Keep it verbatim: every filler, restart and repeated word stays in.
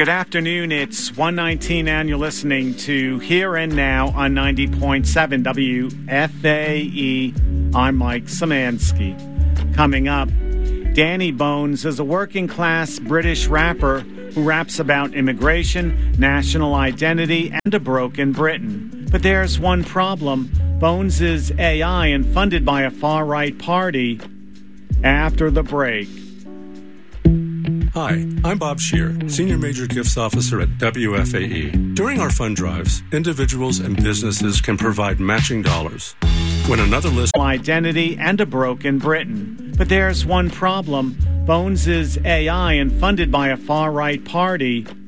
Good afternoon. It's one nineteen and you're listening to Here and Now on ninety point seven W F A E. I'm Mike Szymanski. Coming up, Danny Bones is a working-class British rapper who raps about immigration, national identity, and a broken Britain. But there's one problem. Bones is A I and funded by a far-right party. After the break. Hi, I'm Bob Scheer, Senior Major Gifts Officer at W F A E. During our fund drives, individuals and businesses can provide matching dollars. When another list... Identity and a broken Britain. But there's one problem. Bones is A I and funded by a far-right party.